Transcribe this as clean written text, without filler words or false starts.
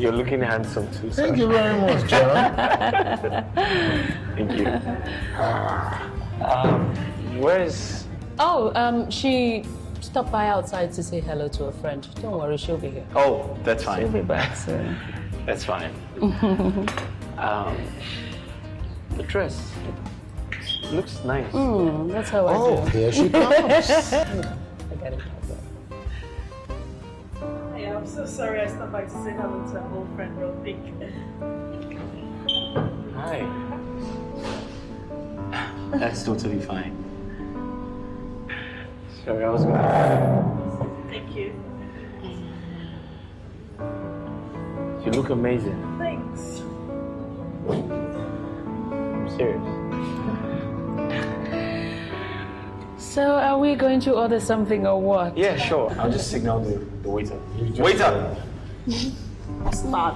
You're looking handsome too, sir. Thank you very much, John. Thank you. Where's... Oh, she stopped by outside to say hello to a friend. Don't worry, she'll be here. Oh, that's fine. She'll be back soon. That's fine. The dress looks nice. That's how I Oh, do. here she comes. I got it. Hey, I'm so sorry I stopped by to say hello to an old friend real quick. Hi. That's totally fine. Sorry, I was gonna... Thank you. You look amazing. Thanks. I'm serious. So, are we going to order something or what? Yeah, sure. I'll just signal the waiter. Waiter! Stop.